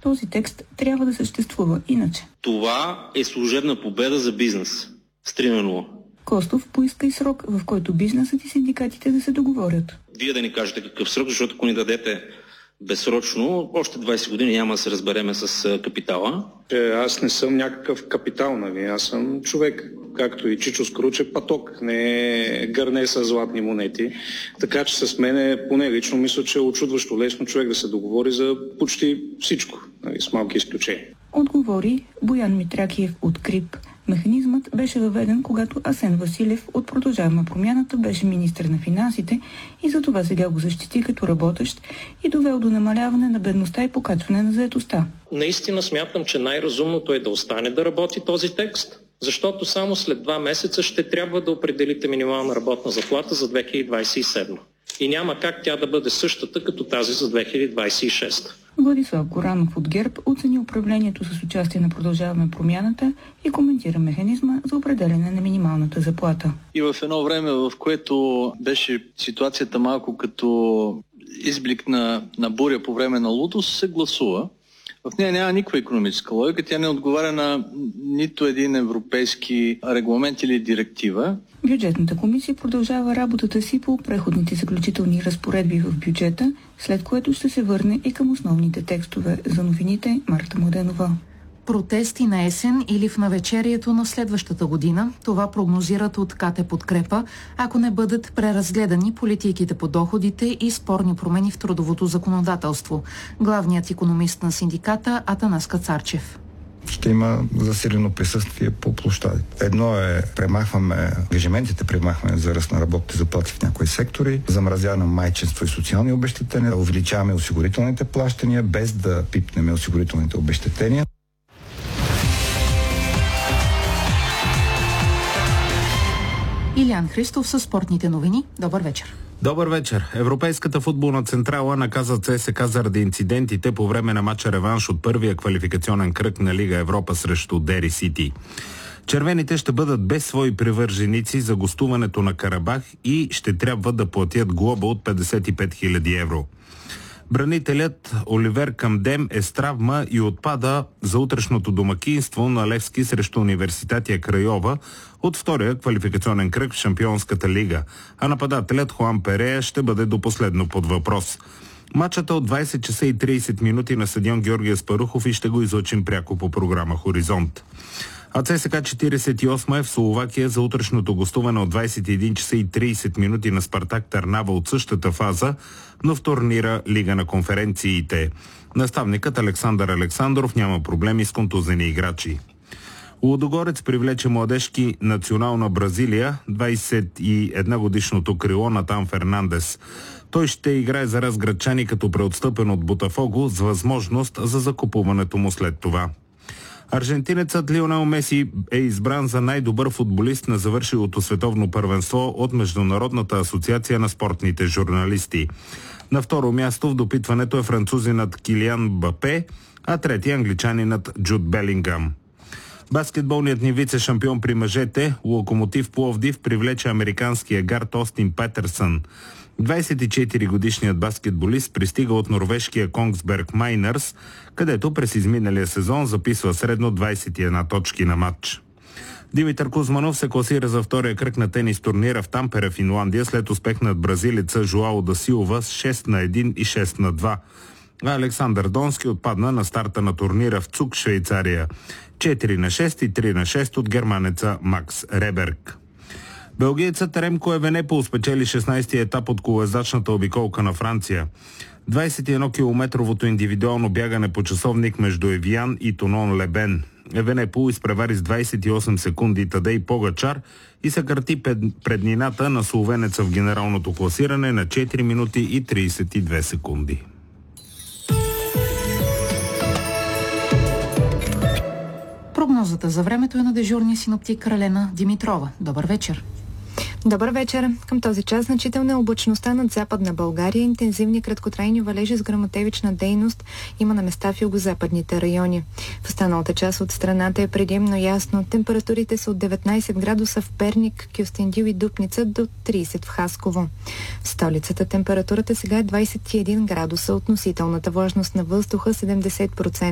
Този текст трябва да съществува иначе. Това е служебна победа за бизнес. С 3-0. Костов поиска и срок, в който бизнесът и синдикатите да се договорят. Вие да ни кажете какъв срок, защото ако ни дадете безсрочно, още 20 години няма да се разбереме с капитала. Аз не съм някакъв капитал, нали? Аз съм човек, както и Чичо Скруче, паток, не гърне с златни монети. Така че с мене, поне лично, мисля, че е очудващо лесно човек да се договори за почти всичко, нали, с малки изключения. Отговори Боян Митракиев от КРИП. Механизмът беше въведен, когато Асен Василев от Продължаваме промяната беше министър на финансите и за това сега го защити като работещ и довел до намаляване на бедността и покачване на заетостта. Наистина смятам, че най-разумното е да остане да работи този текст, защото само след 2 месеца ще трябва да определите минимална работна заплата за 2027. И няма как тя да бъде същата като тази за 2026. Владислав Горанов от ГЕРБ оцени управлението с участие на Продължаваме промяната и коментира механизма за определяне на минималната заплата. И в едно време, в което беше ситуацията малко като изблик на буря по време на лудост, се гласува. В нея няма никаква икономическа логика, тя не отговаря на нито един европейски регламент или директива. Бюджетната комисия продължава работата си по преходните заключителни разпоредби в бюджета, след което ще се върне и към основните текстове. За новините Марта Младенова. Протести на есен или в навечерието на следващата година. Това прогнозират от КТ Подкрепа, ако не бъдат преразгледани политиките по доходите и спорни промени в трудовото законодателство. Главният икономист на синдиката Атанас Кацарчев. Ще има засилено присъствие по площадите. Едно е премахваме за ръст на работните заплати в някои сектори, замразяване на майчинство и социални обезщетения, увеличаваме осигурителните плащания, без да пипнем осигурителните обезщетения. Илиян Христов със спортните новини. Добър вечер. Добър вечер. Европейската футболна централа наказа ЦСКА заради инцидентите по време на матча реванш от първия квалификационен кръг на Лига Европа срещу Дери Сити. Червените ще бъдат без свои привърженици за гостуването на Карабах и ще трябва да платят глоба от 55 000 евро. Бранителят Оливер Камдем е с травма и отпада за утрешното домакинство на Левски срещу Университатия Крайова от втория квалификационен кръг в Шампионската лига, а нападателят Хуан Перея ще бъде до последно под въпрос. Матчът е от 20 часа и 30 минути на стадион Георги Аспарухов и ще го излъчим пряко по програма Хоризонт. А ЦСКА 48 е в Словакия за утрешното гостуване от 21 часа и 30 минути на Спартак Търнава от същата фаза, но в турнира Лига на конференциите. Наставникът Александър Александров няма проблеми с контузени играчи. Лудогорец привлече младежки национал на Бразилия, 21-годишното крило Натан Фернандес. Той ще играе за разградчани като преотстъпен от Ботафого с възможност за закупуването му след това. Аржентинецът Лионел Меси е избран за най-добър футболист на завършилото световно първенство от Международната асоциация на спортните журналисти. На второ място в допитването е французинът Килиан Бапе, а трети англичанинът Джуд Белингам. Баскетболният ни вице-шампион при мъжете, Локомотив Пловдив, привлече американския гард Остин Петърсън. 24-годишният баскетболист пристига от норвежкия Конгсберг Майнърс, където през изминалия сезон записва средно 21 точки на матч. Димитър Кузманов се класира за втория кръг на тенис турнира в Тампере, Финландия, след успех над бразилеца Жуао да Силва с 6-1 и 6-2. А Александър Донски отпадна на старта на турнира в Цук, Швейцария. 4-6 и 3-6 от германеца Макс Реберг. Белгиецът Ремко Евенепол спечели 16-ти етап от колоездачната обиколка на Франция. 21-километровото индивидуално бягане по часовник между Евиан и Тонон Лебен. Евенепол изпревари с 28 секунди Тадей Погачар и съкрати преднината на словенеца в генералното класиране на 4 минути и 32 секунди. Прогнозата за времето е на дежурния синоптик Кралена Димитрова. Добър вечер. Добър вечер. Към този час значителна е облачността над Западна България. Интензивни краткотрайни валежи с гръмотевична дейност има на места в югозападните райони. В останалата част от страната е предимно ясно. Температурите са от 19 градуса в Перник, Кюстендил и Дупница до 30 в Хасково. В столицата температурата сега е 21 градуса, относителната влажност на въздуха 70%.